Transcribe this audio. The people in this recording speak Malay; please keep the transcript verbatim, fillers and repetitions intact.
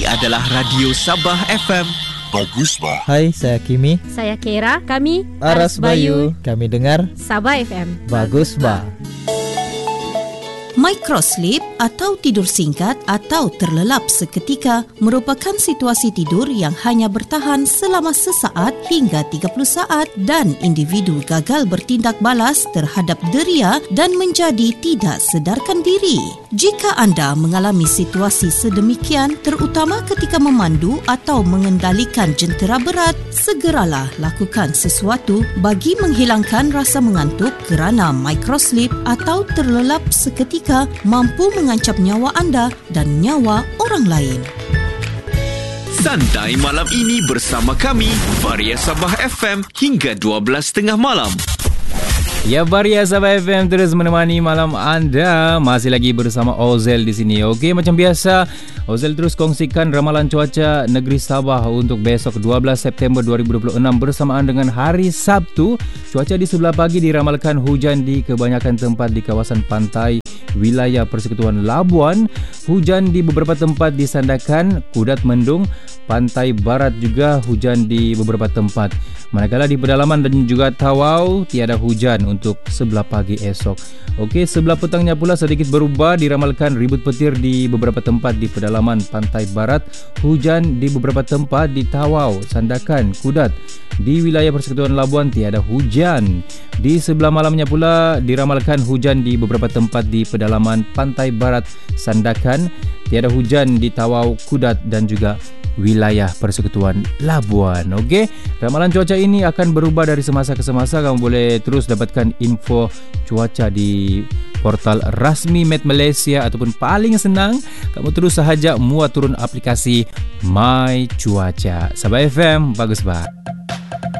Ini adalah Radio Sabah F M. Bagus, Bah. Hai, saya Kimi. Saya Kera. Kami Aras Bayu. Kami dengar Sabah F M. Bagus, Bah. Microsleep atau tidur singkat atau terlelap seketika merupakan situasi tidur yang hanya bertahan selama sesaat hingga tiga puluh saat dan individu gagal bertindak balas terhadap deria dan menjadi tidak sedarkan diri. Jika anda mengalami situasi sedemikian, terutama ketika memandu atau mengendalikan jentera berat, segeralah lakukan sesuatu bagi menghilangkan rasa mengantuk kerana microsleep atau terlelap seketika mampu mengancam nyawa anda dan nyawa orang lain. Santai malam ini bersama kami, Varia Sabah F M hingga dua belas tiga puluh malam. Ya, Varia Sabah F M terus menemani malam anda. Masih lagi bersama Ozel di sini. Okey, macam biasa, Ozel terus kongsikan ramalan cuaca negeri Sabah untuk besok dua belas September dua ribu dua puluh enam bersamaan dengan hari Sabtu. Cuaca di sebelah pagi diramalkan hujan di kebanyakan tempat di kawasan pantai wilayah Persekutuan Labuan, hujan di beberapa tempat di Sandakan, Kudat Mendung, pantai barat juga hujan di beberapa tempat. Manakala di pedalaman dan juga Tawau tiada hujan untuk sebelah pagi esok. Okey, sebelah petangnya pula sedikit berubah, diramalkan ribut petir di beberapa tempat di pedalaman pantai barat, hujan di beberapa tempat di Tawau, Sandakan, Kudat. Di wilayah Persekutuan Labuan tiada hujan. Di sebelah malamnya pula diramalkan hujan di beberapa tempat di pedalaman pantai barat, Sandakan, tiada hujan di Tawau, Kudat dan juga wilayah Persekutuan Labuan. Okey, ramalan cuaca ini akan berubah dari semasa ke semasa. Kamu boleh terus dapatkan info cuaca di portal rasmi Met Malaysia ataupun paling senang, kamu terus sahaja muat turun aplikasi My Cuaca. Sabah F M, bagus bah.